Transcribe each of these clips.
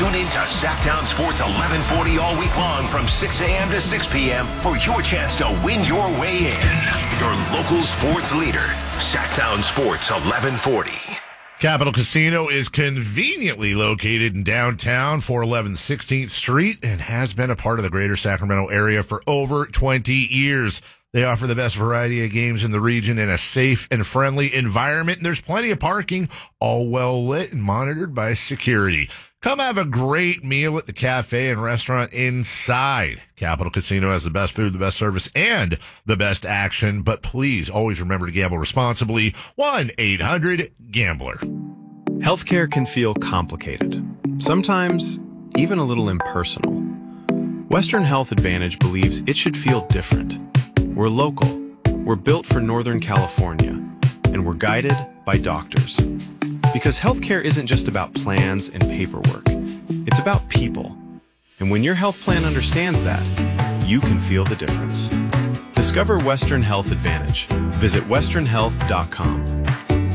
Tune in to Sacktown Sports 1140 all week long from 6 a.m. to 6 p.m. for your chance to win your way in. Your local sports leader, Sacktown Sports 1140. Capital Casino is conveniently located in downtown, 411 16th Street, and has been a part of the greater Sacramento area for over 20 years. They offer the best variety of games in the region in a safe and friendly environment, and there's plenty of parking, all well lit and monitored by security. Come have a great meal at the cafe and restaurant inside. Capital Casino has the best food, the best service, and the best action. But please always remember to gamble responsibly. 1-800-GAMBLER. Healthcare can feel complicated, sometimes even a little impersonal. Western Health Advantage believes it should feel different. We're local, we're built for Northern California, and we're guided by doctors. Because healthcare isn't just about plans and paperwork. It's about people. And when your health plan understands that, you can feel the difference. Discover Western Health Advantage. Visit westernhealth.com.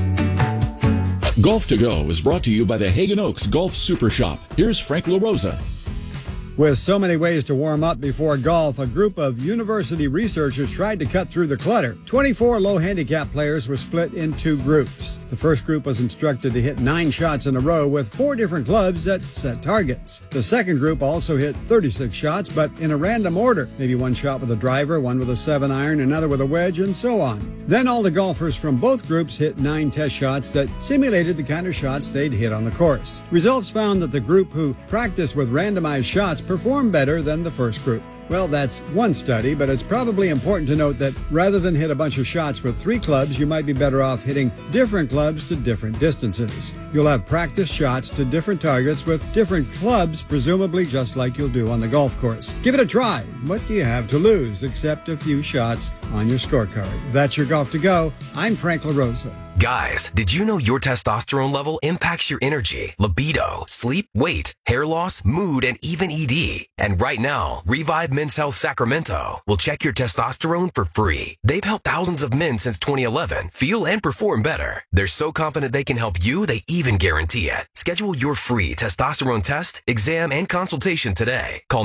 Golf to Go is brought to you by the Hagen Oaks Golf Super Shop. Here's Frank LaRosa. With so many ways to warm up before golf, a group of university researchers tried to cut through the clutter. 24 low handicap players were split in two groups. The first group was instructed to hit 9 shots in a row with 4 different clubs at set targets. The second group also hit 36 shots, but in a random order. Maybe 1 shot with a driver, 1 with a 7-iron, another with a wedge, and so on. Then all the golfers from both groups hit 9 test shots that simulated the kind of shots they'd hit on the course. Results found that the group who practiced with randomized shots performed better than the first group. Well, that's one study, but it's probably important to note that rather than hit a bunch of shots with 3 clubs, you might be better off hitting different clubs to different distances. You'll have practice shots to different targets with different clubs, presumably just like you'll do on the golf course. Give it a try. What do you have to lose except a few shots on your scorecard? That's your Golf to Go. I'm Frank LaRosa. Guys, did you know your testosterone level impacts your energy, libido, sleep, weight, hair loss, mood, and even ED? And right now, Revive Men's Health Sacramento will check your testosterone for free. They've helped thousands of men since 2011 feel and perform better. They're so confident they can help you, they even guarantee it. Schedule your free testosterone test, exam, and consultation today. Call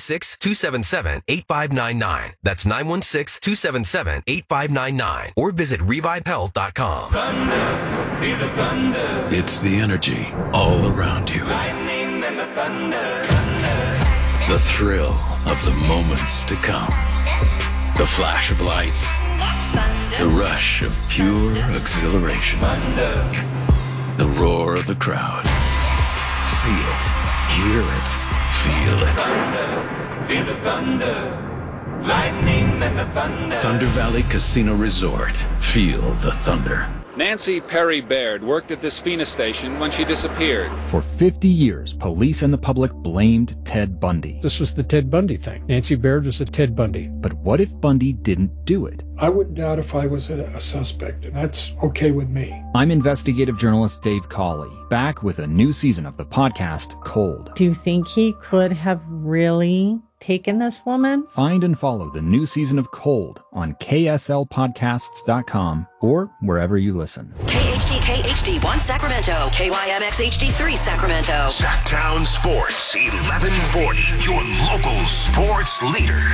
916-277-8599. That's 916-277-8599. Or visit revivehealth.com. Thunder, feel the thunder. It's the energy all around you. Lightning and the thunder. The thrill of the moments to come. The flash of lights. The rush of pure exhilaration. The roar of the crowd. See it, hear it, feel it. Thunder, feel the thunder. Lightning and the thunder. Thunder Valley Casino Resort. Feel the thunder. Nancy Perry Baird worked at this Phoenix station when she disappeared. For 50 years, police and the public blamed Ted Bundy. This was the Ted Bundy thing. Nancy Baird was a Ted Bundy. But what if Bundy didn't do it? I wouldn't doubt if I was a suspect, and that's okay with me. I'm investigative journalist Dave Cawley, back with a new season of the podcast, Cold. Do you think he could have really taken this woman? Find and follow the new season of Cold on KSLPodcasts.com or wherever you listen. KHTK HD1 Sacramento, KYMX HD3 Sacramento. Sacktown Sports 1140, your local sports leader.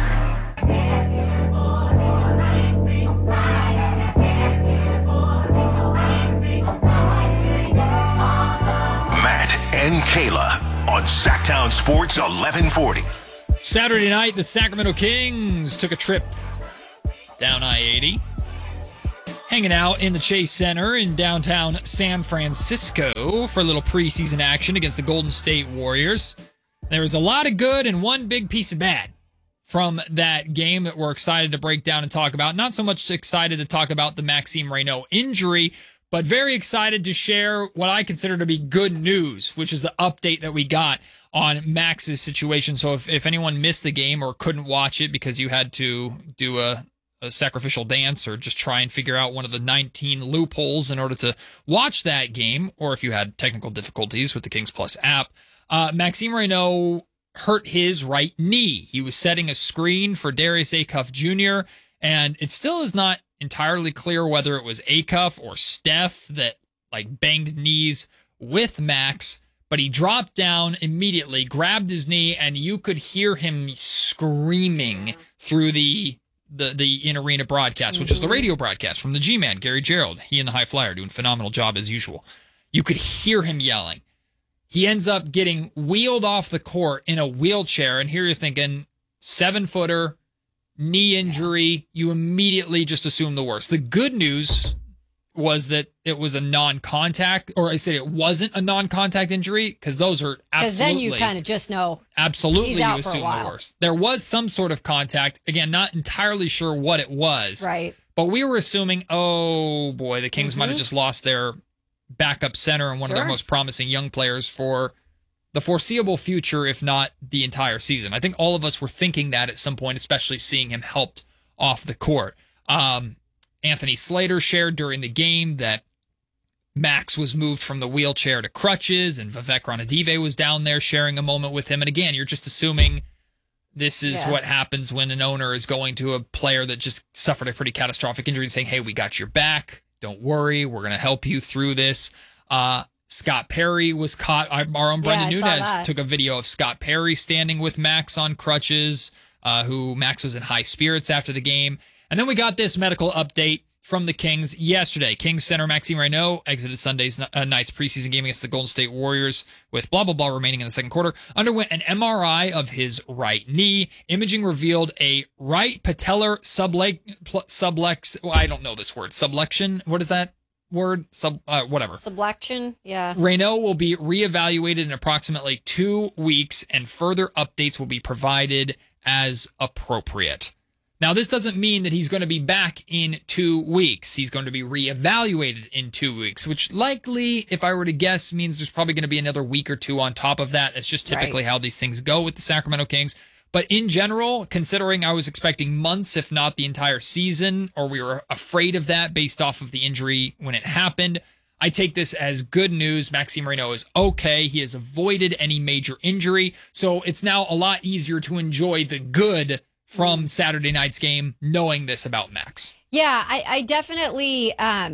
Matt and Kayla on Sacktown Sports 1140. Saturday night, the Sacramento Kings took a trip down I-80, hanging out in the Chase Center in downtown San Francisco for a little preseason action against the Golden State Warriors. There was a lot of good and one big piece of bad from that game that we're excited to break down and talk about. Not so much excited to talk about the Maxime Reynaud injury, but very excited to share what I consider to be good news, which is the update that we got on Max's situation. So if anyone missed the game or couldn't watch it because you had to do a sacrificial dance or just try and figure out one of the 19 loopholes in order to watch that game, or if you had technical difficulties with the Kings Plus app, Maxime Reynaud hurt his right knee. He was setting a screen for Darius Acuff Jr., and it still is not entirely clear whether it was Acuff or Steph that banged knees with Max. but he dropped down immediately, grabbed his knee, and you could hear him screaming through the in-arena broadcast, which is the radio broadcast from the G-Man, Gary Gerald. He and the High Flyer doing a phenomenal job as usual. You could hear him yelling. He ends up getting wheeled off the court in a wheelchair, and here you're thinking, 7-footer, knee injury, you immediately just assume the worst. The good news was that it was a non-contact, or I said it wasn't a non-contact injury, because those are absolutely... Because then you kind of just know absolutely he's out you for a assume while. the worst. There was some sort of contact. Again, not entirely sure what it was. Right. But we were assuming, oh boy, the Kings might have just lost their backup center and one of their most promising young players for the foreseeable future, if not the entire season. I think all of us were thinking that at some point, especially seeing him helped off the court. Anthony Slater shared during the game that Max was moved from the wheelchair to crutches, and Vivek Ranadive was down there sharing a moment with him. And again, you're just assuming this is what happens when an owner is going to a player that just suffered a pretty catastrophic injury and saying, hey, we got your back. Don't worry. We're going to help you through this. Scott Perry was caught. Our own Brendan Nunez took a video of Scott Perry standing with Max on crutches, who Max was in high spirits after the game. And then we got this medical update from the Kings yesterday. Kings center Maxime Reynaud exited Sunday's night's preseason game against the Golden State Warriors with blah, blah, blah remaining in the second quarter. Underwent an MRI of his right knee. Imaging revealed a right patellar I don't know this word. Subluxation? What is that word? Whatever. Subluxation? Yeah. Reynaud will be reevaluated in approximately 2 weeks, and further updates will be provided as appropriate. Now, this doesn't mean that he's going to be back in 2 weeks. He's going to be reevaluated in 2 weeks, which likely, if I were to guess, means there's probably going to be another week or two on top of that. That's just typically how these things go with the Sacramento Kings. But in general, considering I was expecting months, if not the entire season, or we were afraid of that based off of the injury when it happened, I take this as good news. Maxime Reynaud is okay. He has avoided any major injury. So it's now a lot easier to enjoy the good from Saturday night's game, knowing this about Max. Yeah, I definitely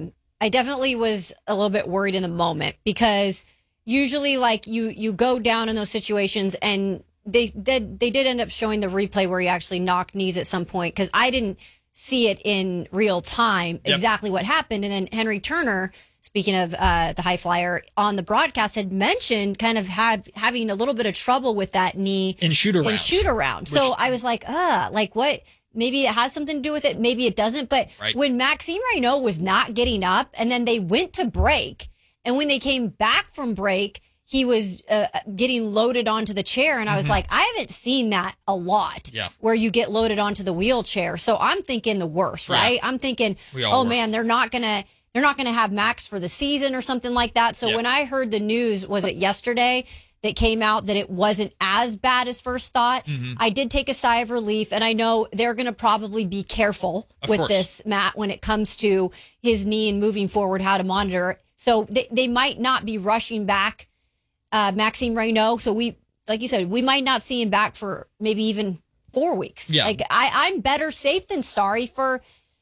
was a little bit worried in the moment, because usually, like, you go down in those situations, and they did end up showing the replay where he actually knocked knees at some point, because I didn't see it in real time exactly what happened. And then Henry Turner, speaking of the High Flyer, on the broadcast had mentioned kind of having a little bit of trouble with that knee in shoot around. So I was like, what? Maybe it has something to do with it. Maybe it doesn't. But when Maxime Reynaud was not getting up, and then they went to break, and when they came back from break, he was getting loaded onto the chair. And I was like, I haven't seen that a lot where you get loaded onto the wheelchair. So I'm thinking the worst, right? I'm thinking, man, they're not going to have Max for the season or something like that. So when I heard the news, was it yesterday, that came out that it wasn't as bad as first thought, I did take a sigh of relief. And I know they're going to probably be careful with this, Matt, when it comes to his knee and moving forward, how to monitor it. So they might not be rushing back Maxime Reynaud. So like you said, we might not see him back for maybe even 4 weeks. Yeah. Like I'm better safe than sorry for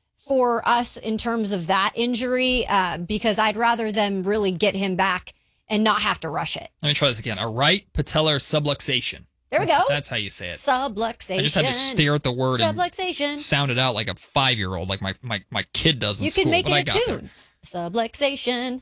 us in terms of that injury, because I'd rather them really get him back and not have to rush it. Let me try this again. A right patellar subluxation. There we go. That's how you say it. Subluxation. I just had to stare at the word subluxation and sound it out like a 5-year-old, like my kid does in school. You can make it a tune. Subluxation.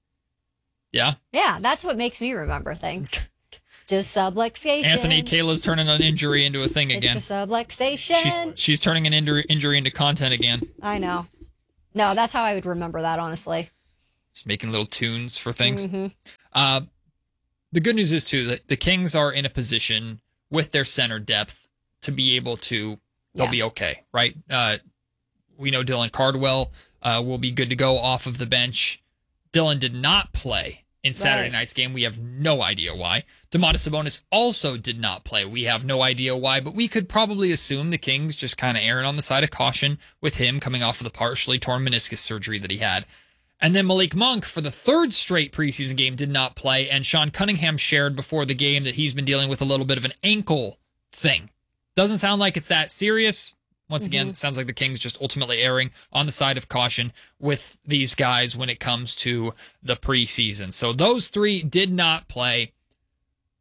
Yeah? Yeah, that's what makes me remember things. Just subluxation. Anthony, Kayla's turning an injury into a thing again. It's a subluxation. She's turning an injury into content again. I know. No, that's how I would remember that, honestly. Just making little tunes for things. The good news is, too, that the Kings are in a position with their center depth to be able to, they'll be okay, right? We know Dylan Cardwell will be good to go off of the bench. Dylan did not play in Saturday night's game. We have no idea why. Domantas Sabonis also did not play. We have no idea why, but we could probably assume the Kings just kind of erring on the side of caution with him coming off of the partially torn meniscus surgery that he had. And then Malik Monk, for the third straight preseason game, did not play, and Sean Cunningham shared before the game that he's been dealing with a little bit of an ankle thing. Doesn't sound like it's that serious. Once again, it sounds like the Kings just ultimately erring on the side of caution with these guys when it comes to the preseason. So those three did not play.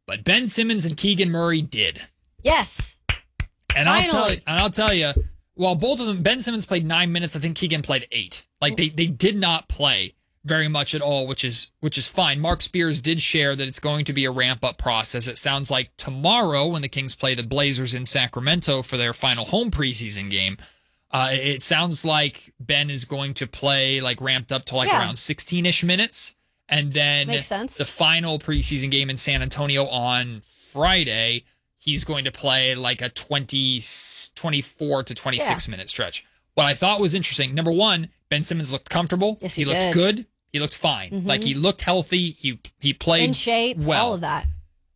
But Ben Simmons and Keegan Murray did. Yes. And I'll tell you, while both of them, Ben Simmons played 9 minutes, I think Keegan played 8. Like they did not play very much at all, which is fine. Mark Spears did share that it's going to be a ramp-up process. It sounds like tomorrow, when the Kings play the Blazers in Sacramento for their final home preseason game, it sounds like Ben is going to play like ramped up to around 16-ish minutes. And then the final preseason game in San Antonio on Friday, he's going to play like a 24 to 26 minute stretch. What I thought was interesting, number one, Ben Simmons looked comfortable. Yes, he looked good. He looked fine. Mm-hmm. Like, he looked healthy. He played in shape, well. all of that.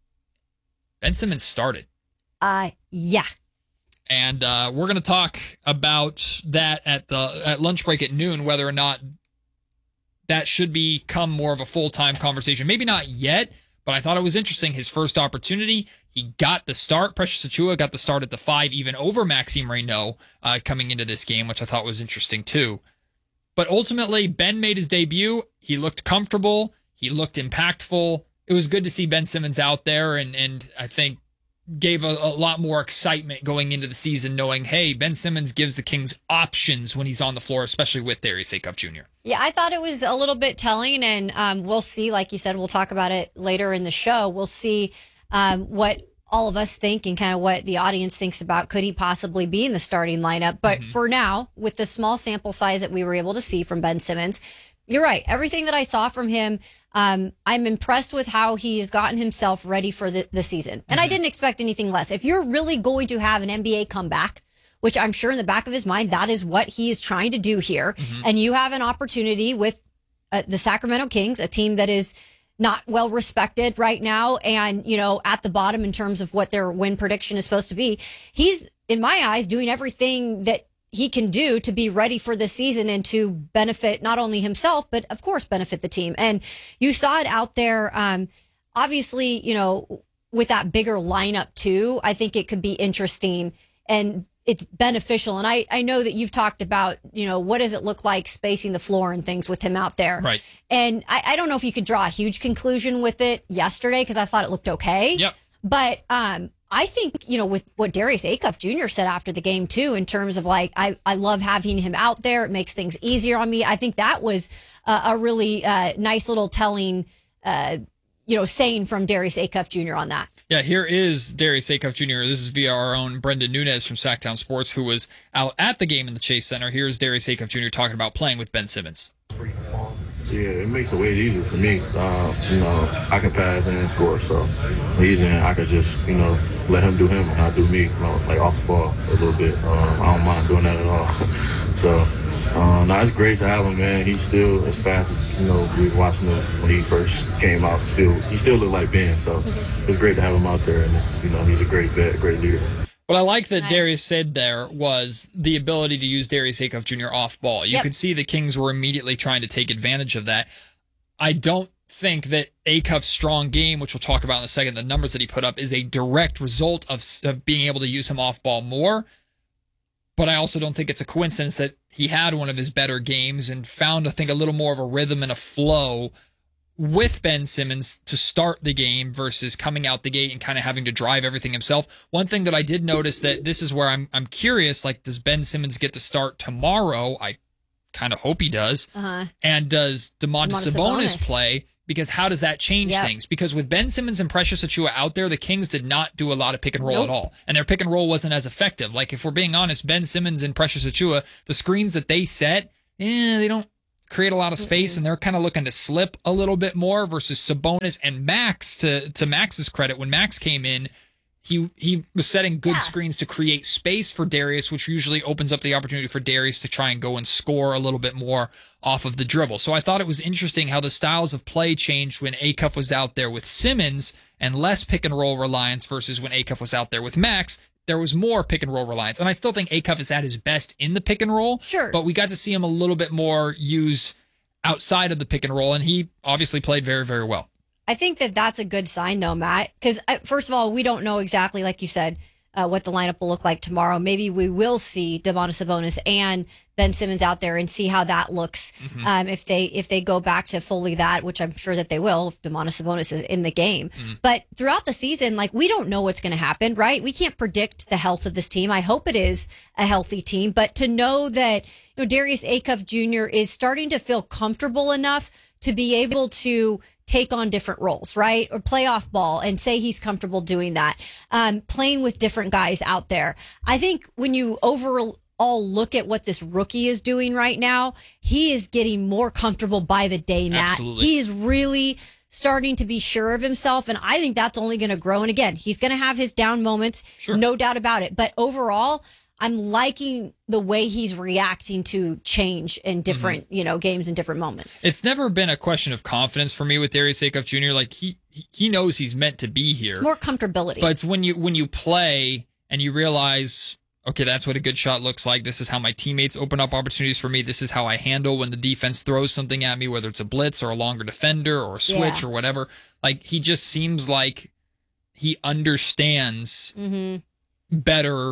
Ben Simmons started. Yeah. And we're going to talk about that at lunch break at noon, whether or not that should become more of a full-time conversation. Maybe not yet, but I thought it was interesting. His first opportunity, he got the start. Precious Achiuwa got the start at the 5, even over Maxime Reynaud coming into this game, which I thought was interesting too. But ultimately, Ben made his debut. He looked comfortable. He looked impactful. It was good to see Ben Simmons out there, and I think gave a lot more excitement going into the season, knowing, hey, Ben Simmons gives the Kings options when he's on the floor, especially with Darius Acuff Jr. Yeah, I thought it was a little bit telling, and we'll see. Like you said, we'll talk about it later in the show. We'll see what all of us think and kind of what the audience thinks about could he possibly be in the starting lineup. But for now, with the small sample size that we were able to see from Ben Simmons, you're right. Everything that I saw from him, I'm impressed with how he has gotten himself ready for the season. And I didn't expect anything less. If you're really going to have an NBA comeback, which I'm sure in the back of his mind, that is what he is trying to do here. And you have an opportunity with the Sacramento Kings, a team that is not well respected right now and, at the bottom in terms of what their win prediction is supposed to be. He's, in my eyes, doing everything that he can do to be ready for the season and to benefit not only himself, but of course benefit the team. And you saw it out there. Obviously, with that bigger lineup too, I think it could be interesting and it's beneficial. And I know that you've talked about, what does it look like spacing the floor and things with him out there. Right. And I don't know if you could draw a huge conclusion with it yesterday because I thought it looked okay. Yep. But, I think, with what Darius Acuff Jr. said after the game, too, in terms of I love having him out there. It makes things easier on me. I think that was a really nice little telling, saying from Darius Acuff Jr. on that. Yeah, here is Darius Acuff Jr. This is via our own Brendan Nunez from Sacktown Sports, who was out at the game in the Chase Center. Here's Darius Acuff Jr. talking about playing with Ben Simmons. Yeah, it makes it way easier for me. I can pass and score, so easy. And I could just, let him do him and I'll do me, like off the ball a little bit. I don't mind doing that at all. So, it's great to have him, man. He's still as fast as, we were watching him when he first came out. He still looked like Ben, so it's great to have him out there. And, he's a great vet, great leader. What I like that Darius said there was the ability to use Darius Acuff Jr. off ball. You could see the Kings were immediately trying to take advantage of that. I don't think that Acuff's strong game, which we'll talk about in a second, the numbers that he put up, is a direct result of being able to use him off ball more. But I also don't think it's a coincidence that he had one of his better games and found, I think, a little more of a rhythm and a flow with Ben Simmons to start the game versus coming out the gate and kind of having to drive everything himself. One thing that I did notice that this is where I'm curious, does Ben Simmons get the start tomorrow? I kind of hope he does. And does Domantas Sabonis play? Because how does that change things? Because with Ben Simmons and Precious Achiuwa out there, the Kings did not do a lot of pick and roll at all. And their pick and roll wasn't as effective. Like, if we're being honest, Ben Simmons and Precious Achiuwa, the screens that they set, they don't create a lot of space, and they're kind of looking to slip a little bit more versus Sabonis and Max. To Max's credit, when Max came in, he was setting good screens to create space for Darius, which usually opens up the opportunity for Darius to try and go and score a little bit more off of the dribble. So I thought it was interesting how the styles of play changed when Acuff was out there with Simmons and less pick and roll reliance versus when Acuff was out there with Max. There was more pick and roll reliance. And I still think Acuff is at his best in the pick and roll. Sure. But we got to see him a little bit more used outside of the pick and roll, and he obviously played very, very well. I think that that's a good sign, though, Matt, because first of all, we don't know exactly, like you said, what the lineup will look like tomorrow. Maybe we will see Domantas Sabonis and Ben Simmons out there and see how that looks. If they go back to fully that, which I'm sure that they will if Domantas Sabonis is in the game. But throughout the season, like, we don't know what's going to happen, right? We can't predict the health of this team. I hope it is a healthy team, but to know that, you know, Darius Acuff Jr. is starting to feel comfortable enough to be able to take on different roles, right? Or play off ball and say he's comfortable doing that. Playing with different guys out there. I think when you overall look at what this rookie is doing right now, he is getting more comfortable by the day, Matt. Absolutely. He is really starting to be sure of himself, and I think that's only going to grow. And again, he's going to have his down moments, no doubt about it. But overall, I'm liking the way he's reacting to change in different, you know, games and different moments. It's never been a question of confidence for me with Darius Acuff Jr. Like, he knows he's meant to be here. It's more comfortability. But it's when you play and you realize, okay, that's what a good shot looks like. This is how my teammates open up opportunities for me. This is how I handle when the defense throws something at me, whether it's a blitz or a longer defender or a switch or whatever. Like, he just seems like he understands better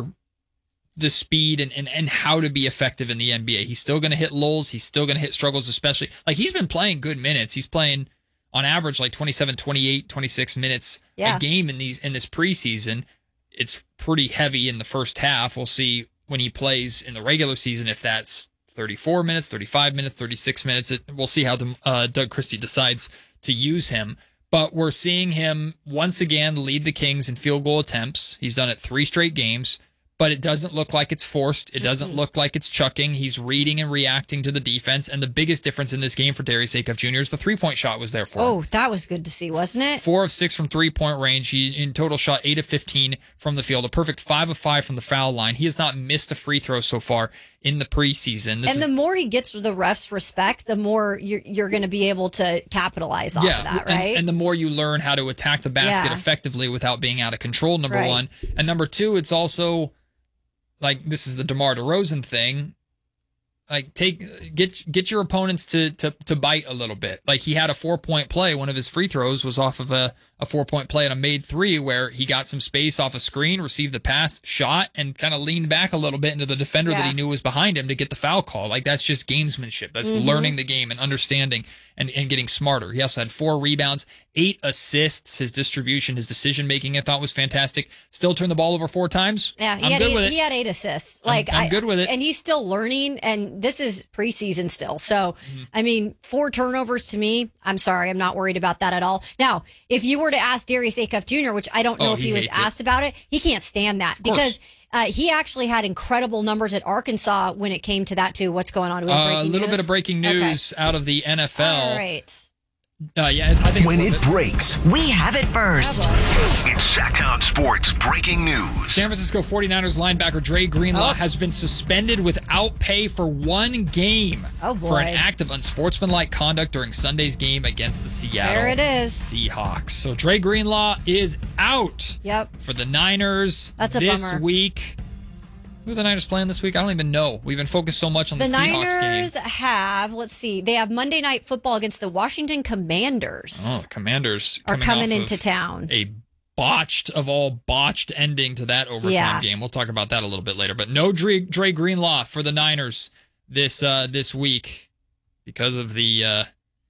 the speed and how to be effective in the NBA. He's still going to hit lulls. He's still going to hit struggles, especially. Like, he's been playing good minutes. He's playing on average like 27, 28, 26 minutes a game in this preseason. It's pretty heavy in the first half. We'll see when he plays in the regular season if that's 34 minutes, 35 minutes, 36 minutes. We'll see how Doug Christie decides to use him. But we're seeing him once again lead the Kings in field goal attempts. He's done it 3 straight games. But it doesn't look like it's forced. It doesn't look like it's chucking. He's reading and reacting to the defense. And the biggest difference in this game for Darius Acuff Jr. is the three-point shot was there for him. Oh, that was good to see, wasn't it? 4 of 6 from three-point range. He, in total, shot 8 of 15 from the field. A perfect 5 of 5 from the foul line. He has not missed a free throw so far in the preseason. The more he gets the refs' respect, the more you're going to be able to capitalize off of that, right? And the more you learn how to attack the basket effectively without being out of control, number one. And number two, it's also... like, this is the DeMar DeRozan thing. Like, get your opponents to bite a little bit. Like, he had a 4-point play. One of his free throws was off of a 4-point play on a made 3 where he got some space off a screen, received the pass, shot, and kind of leaned back a little bit into the defender that he knew was behind him to get the foul call. Like, that's just gamesmanship. That's learning the game and understanding and getting smarter. He also had 4 rebounds, 8 assists. His distribution, his decision-making, I thought was fantastic. Still turned the ball over 4 times. Yeah, he had 8 assists. Like, I'm good with it. And he's still learning, and this is preseason still. So, I mean, 4 turnovers to me, I'm sorry, I'm not worried about that at all. Now, if you were to ask Darius Acuff Jr., which I don't know if he was asked about it, he can't stand that because he actually had incredible numbers at Arkansas when it came to that too. What's going on with breaking news? A little bit of breaking news out of the NFL. All right. I think when it breaks, we have it first. It's Sacktown Sports breaking news. San Francisco 49ers linebacker Dre Greenlaw has been suspended without pay for 1 game for an act of unsportsmanlike conduct during Sunday's game against the Seattle Seahawks. So Dre Greenlaw is out for the Niners this week. Who are the Niners playing this week? I don't even know. We've been focused so much on the Seahawks game. The Niners have, they have Monday Night Football against the Washington Commanders. Oh, the Commanders are coming into town. A botched ending to that overtime game. We'll talk about that a little bit later. But no Dre Greenlaw for the Niners this week because of the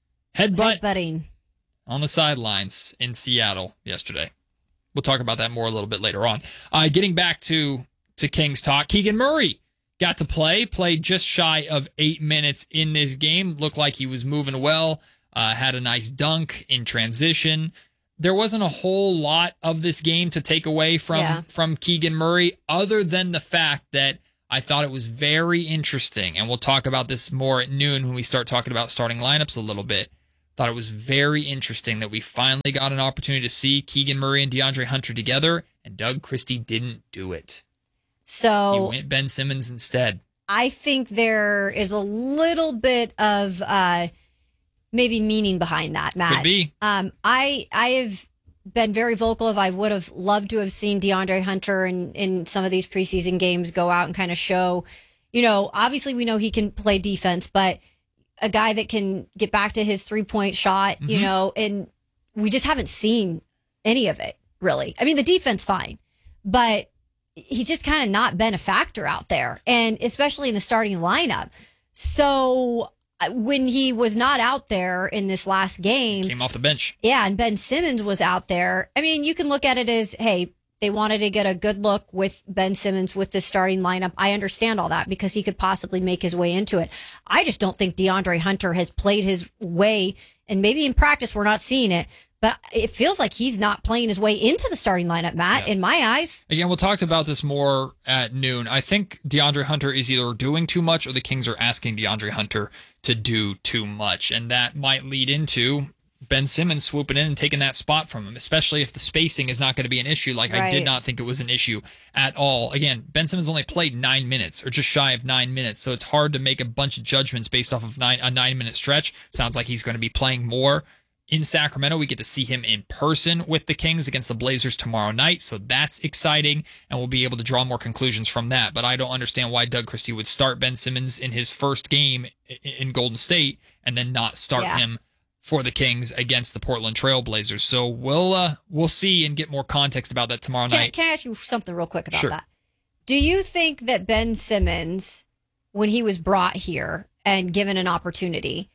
headbutting on the sidelines in Seattle yesterday. We'll talk about that more a little bit later on. Getting back to Kings talk, Keegan Murray got to played just shy of 8 minutes in this game. Looked like he was moving well, had a nice dunk in transition. There wasn't a whole lot of this game to take away from Keegan Murray other than the fact that I thought it was very interesting, and we'll talk about this more at noon when we start talking about starting lineups a little bit. Thought it was very interesting that we finally got an opportunity to see Keegan Murray and DeAndre Hunter together, and Doug Christie didn't do it. So he went Ben Simmons instead. I think there is a little bit of maybe meaning behind that, Matt. Could be. I have been very vocal of I would have loved to have seen DeAndre Hunter in some of these preseason games go out and kind of show, obviously we know he can play defense, but a guy that can get back to his 3-point shot, and we just haven't seen any of it, really. I mean, the defense, fine, but he's just kind of not been a factor out there, and especially in the starting lineup. So when he was not out there in this last game, came off the bench. Yeah, and Ben Simmons was out there. I mean, you can look at it as, hey, they wanted to get a good look with Ben Simmons with the starting lineup. I understand all that because he could possibly make his way into it. I just don't think DeAndre Hunter has played his way, and maybe in practice we're not seeing it, but it feels like he's not playing his way into the starting lineup, Matt, in my eyes. Again, we'll talk about this more at noon. I think DeAndre Hunter is either doing too much or the Kings are asking DeAndre Hunter to do too much, and that might lead into Ben Simmons swooping in and taking that spot from him, especially if the spacing is not going to be an issue. I did not think it was an issue at all. Again, Ben Simmons only played 9 minutes or just shy of 9 minutes, so it's hard to make a bunch of judgments based off of a 9-minute stretch. Sounds like he's going to be playing more in Sacramento. We get to see him in person with the Kings against the Blazers tomorrow night, so that's exciting, and we'll be able to draw more conclusions from that. But I don't understand why Doug Christie would start Ben Simmons in his first game in Golden State and then not start him for the Kings against the Portland Trail Blazers. So we'll see and get more context about that tomorrow night. Can I ask you something real quick about that? Do you think that Ben Simmons, when he was brought here and given an opportunity,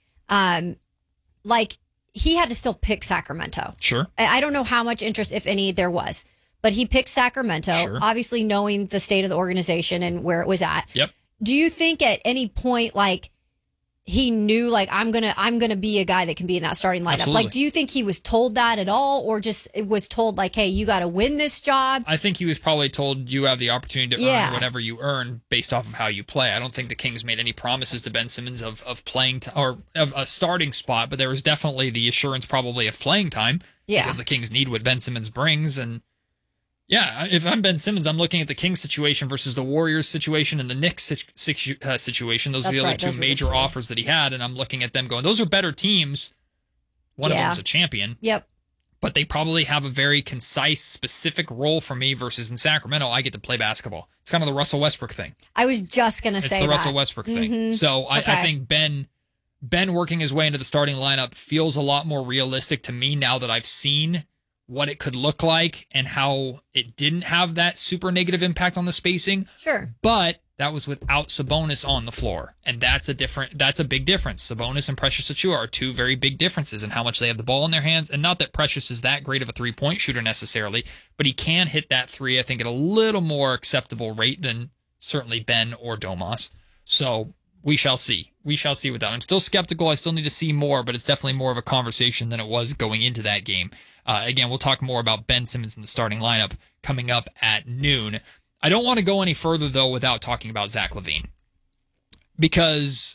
he had to still pick Sacramento? Sure. I don't know how much interest, if any, there was, but he picked Sacramento, obviously knowing the state of the organization and where it was at. Yep. Do you think at any point, he knew, I'm gonna be a guy that can be in that starting lineup? Absolutely. Do you think he was told that at all, or just it was told hey, you got to win this job? I think he was probably told you have the opportunity to earn whatever you earn based off of how you play. I don't think the Kings made any promises to Ben Simmons of playing or of a starting spot, but there was definitely the assurance probably of playing time because the Kings need what Ben Simmons brings. And yeah, if I'm Ben Simmons, I'm looking at the Kings situation versus the Warriors situation and the Knicks situation. Those are the other two major offers that he had, and I'm looking at them going, those are better teams. One of them's a champion. Yep. But they probably have a very concise, specific role for me versus in Sacramento, I get to play basketball. It's kind of the Russell Westbrook thing. I was just going to say that. It's the Russell Westbrook thing. So I think Ben working his way into the starting lineup feels a lot more realistic to me now that I've seen what it could look like and how it didn't have that super negative impact on the spacing. Sure. But that was without Sabonis on the floor. And that's a big difference. Sabonis and Precious Achiuwa are two very big differences in how much they have the ball in their hands. And not that Precious is that great of a three-point shooter necessarily, but he can hit that three, I think, at a little more acceptable rate than certainly Ben or Domas. So we shall see. We shall see with that. I'm still skeptical. I still need to see more, but it's definitely more of a conversation than it was going into that game. Again, we'll talk more about Ben Simmons in the starting lineup coming up at noon. I don't want to go any further, though, without talking about Zach LaVine. Because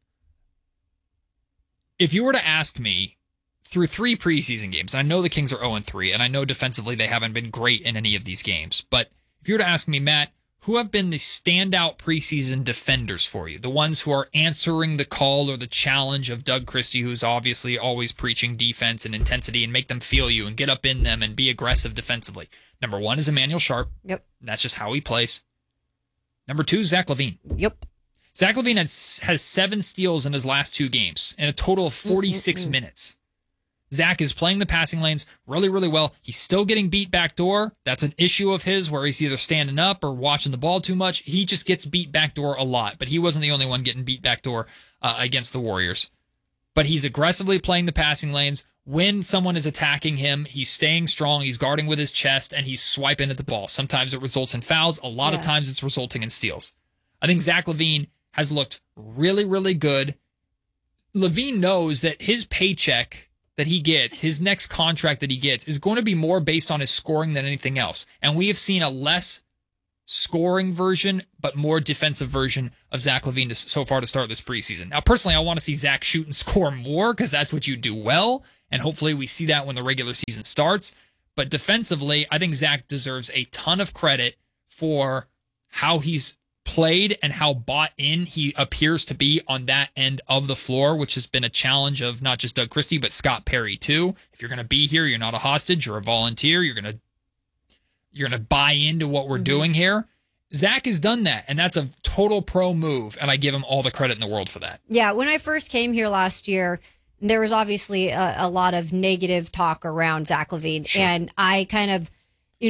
if you were to ask me through 3 preseason games, and I know the Kings are 0-3, and I know defensively they haven't been great in any of these games, but if you were to ask me, Matt, who have been the standout preseason defenders for you? The ones who are answering the call or the challenge of Doug Christie, who's obviously always preaching defense and intensity and make them feel you and get up in them and be aggressive defensively. Number 1 is Emmanuel Sharp. Yep. That's just how he plays. Number 2, Zach LaVine. Yep. Zach LaVine has 7 steals in his last 2 games in a total of 46 minutes. Zach is playing the passing lanes really, really well. He's still getting beat backdoor. That's an issue of his where he's either standing up or watching the ball too much. He just gets beat backdoor a lot, but he wasn't the only one getting beat backdoor against the Warriors. But he's aggressively playing the passing lanes. When someone is attacking him, he's staying strong. He's guarding with his chest, and he's swiping at the ball. Sometimes it results in fouls. A lot of times it's resulting in steals. I think Zach LaVine has looked really, really good. LaVine knows that his paycheck that he gets, his next contract that he gets, is going to be more based on his scoring than anything else. And we have seen a less scoring version, but more defensive version of Zach LaVine so far to start this preseason. Now, personally, I want to see Zach shoot and score more because that's what you do well. And hopefully we see that when the regular season starts. But defensively, I think Zach deserves a ton of credit for how he's played and how bought in he appears to be on that end of the floor, which has been a challenge of not just Doug Christie, but Scott Perry too. If you're going to be here, you're not a hostage, you're a volunteer. You're going to buy into what we're doing here. Zach has done that, and that's a total pro move, and I give him all the credit in the world for that. Yeah, when I first came here last year, there was obviously a lot of negative talk around Zach LaVine, and I kind of,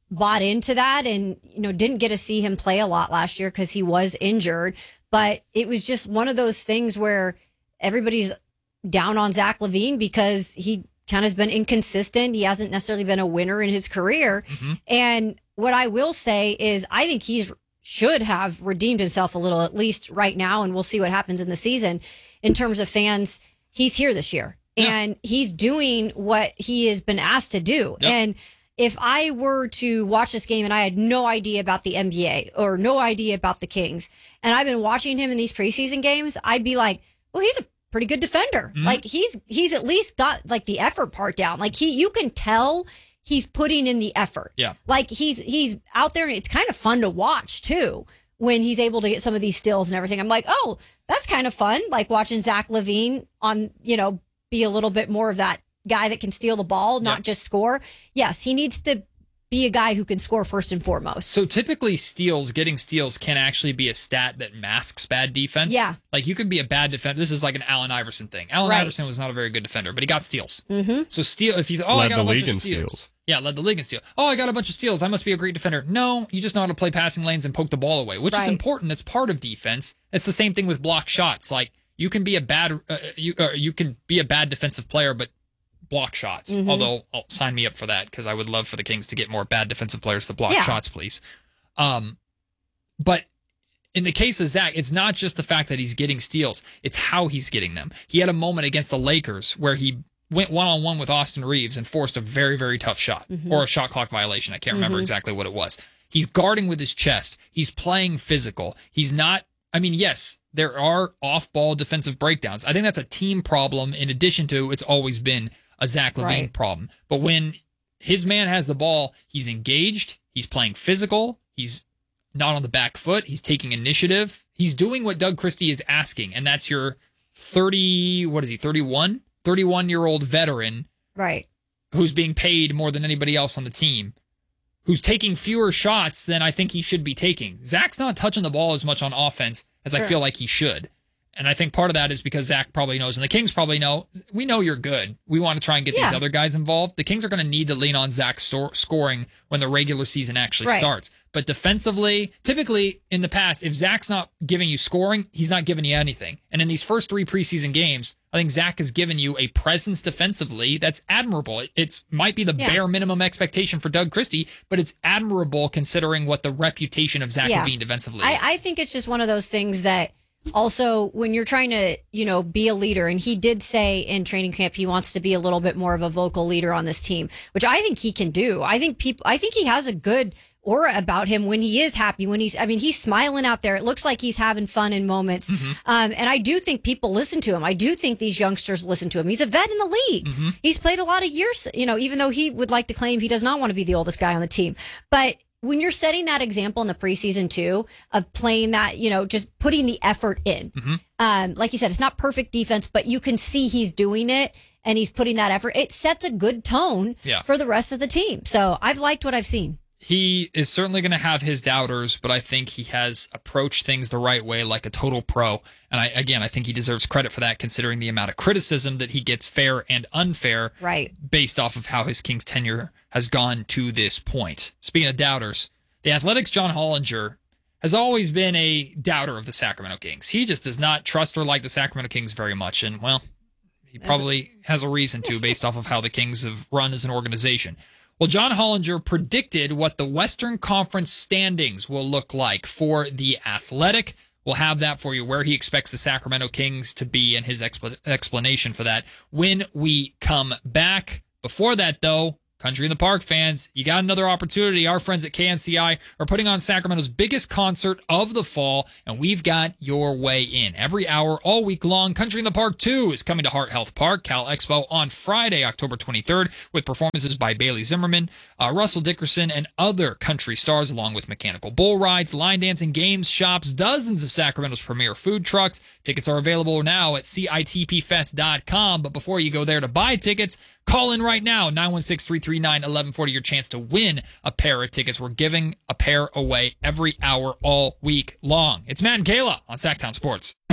bought into that and, didn't get to see him play a lot last year because he was injured. But it was just one of those things where everybody's down on Zach LaVine because he kind of has been inconsistent. He hasn't necessarily been a winner in his career. Mm-hmm. And what I will say is I think should have redeemed himself a little, at least right now, and we'll see what happens in the season. In terms of fans, he's here this year, and he's doing what he has been asked to do. Yep. And if I were to watch this game and I had no idea about the NBA or no idea about the Kings, and I've been watching him in these preseason games, I'd be like, well, he's a pretty good defender. Mm-hmm. Like he's at least got like the effort part down. Like you can tell he's putting in the effort. Yeah. Like he's out there, and it's kind of fun to watch too when he's able to get some of these steals and everything. I'm like, oh, that's kind of fun. Like watching Zach LaVine on, be a little bit more of that guy that can steal the ball, not just score. Yes, he needs to be a guy who can score first and foremost. So typically getting steals can actually be a stat that masks bad defense. Yeah. Like you can be a bad defender. This is like an Allen Iverson thing. Allen Iverson was not a very good defender, but he got steals. Mm-hmm. So if you I got a bunch of steals. Yeah, led the league in steals. Oh, I got a bunch of steals. I must be a great defender. No, you just know how to play passing lanes and poke the ball away, which is important. That's part of defense. It's the same thing with block shots. Like you can be a bad you can be a bad defensive player, but block shots. Mm-hmm. Although, sign me up for that because I would love for the Kings to get more bad defensive players to block shots, please. But in the case of Zach, it's not just the fact that he's getting steals; it's how he's getting them. He had a moment against the Lakers where he went one-on-one with Austin Reeves and forced a very, very tough shot or a shot clock violation. I can't remember exactly what it was. He's guarding with his chest. He's playing physical. He's not. I mean, yes, there are off-ball defensive breakdowns. I think that's a team problem. In addition to, it's always been a Zach LaVine problem. But when his man has the ball, he's engaged, he's playing physical, he's not on the back foot, he's taking initiative, he's doing what Doug Christie is asking, and that's your 31-year-old veteran who's being paid more than anybody else on the team, who's taking fewer shots than I think he should be taking. Zach's not touching the ball as much on offense as I feel like he should. And I think part of that is because Zach probably knows, and the Kings probably know, we know you're good. We want to try and get these other guys involved. The Kings are going to need to lean on Zach's scoring when the regular season actually starts. But defensively, typically in the past, if Zach's not giving you scoring, he's not giving you anything. And in these first 3 preseason games, I think Zach has given you a presence defensively that's admirable. It might be the bare minimum expectation for Doug Christie, but it's admirable considering what the reputation of Zach LaVine defensively is. I think it's just one of those things that also, when you're trying to, be a leader, and he did say in training camp he wants to be a little bit more of a vocal leader on this team, which I think he can do. I think he has a good aura about him when he is happy, he's smiling out there. It looks like he's having fun in moments. Mm-hmm. And I do think people listen to him. I do think these youngsters listen to him. He's a vet in the league. Mm-hmm. He's played a lot of years, even though he would like to claim he does not want to be the oldest guy on the team. But when you're setting that example in the preseason too, of playing that, just putting the effort in, like you said, it's not perfect defense, but you can see he's doing it and he's putting that effort. It sets a good tone for the rest of the team. So I've liked what I've seen. He is certainly going to have his doubters, but I think he has approached things the right way, like a total pro. And I think he deserves credit for that, considering the amount of criticism that he gets, fair and unfair, based off of how his Kings tenure has gone to this point. Speaking of doubters, the Athletic's John Hollinger has always been a doubter of the Sacramento Kings. He just does not trust or like the Sacramento Kings very much. And, well, he probably has a reason to, based off of how the Kings have run as an organization. Well, John Hollinger predicted what the Western Conference standings will look like for the Athletic. We'll have that for you, where he expects the Sacramento Kings to be, and his explanation for that when we come back. Before that, though, Country in the Park fans, you got another opportunity. Our friends at KNCI are putting on Sacramento's biggest concert of the fall, and we've got your way in. Every hour, all week long, Country in the Park 2 is coming to Heart Health Park, Cal Expo, on Friday, October 23rd, with performances by Bailey Zimmerman, Russell Dickerson, and other country stars, along with mechanical bull rides, line dancing, games, shops, dozens of Sacramento's premier food trucks. Tickets are available now at CITPfest.com, but before you go there to buy tickets, call in right now, 916-339-1140, your chance to win a pair of tickets. We're giving a pair away every hour all week long. It's Matt and Kayla on Sacktown Sports.